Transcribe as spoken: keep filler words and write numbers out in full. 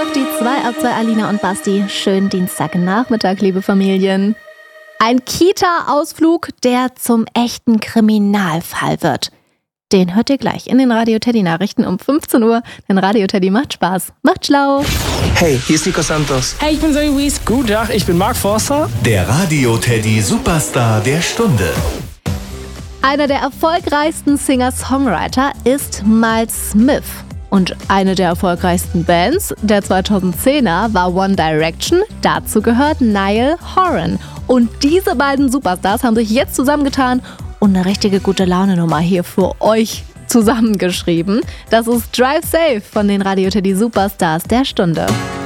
die zwei ab zwei Alina und Basti. Schönen Dienstagnachmittag, liebe Familien. Ein Kita-Ausflug, der zum echten Kriminalfall wird. Den hört ihr gleich in den Radio Teddy Nachrichten um fünfzehn Uhr. Denn Radio Teddy macht Spaß, macht schlau. Hey, hier ist Nico Santos. Hey, ich bin Zoe Wies. Guten Tag, ich bin Mark Forster. Der Radio Teddy Superstar der Stunde. Einer der erfolgreichsten Singer-Songwriter ist Miles Smith. Und eine der erfolgreichsten Bands der zweitausendzehner war One Direction. Dazu gehört Niall Horan. Und diese beiden Superstars haben sich jetzt zusammengetan und eine richtige gute Laune-Nummer hier für euch zusammengeschrieben. Das ist Drive Safe von den Radio Teddy Superstars der Stunde.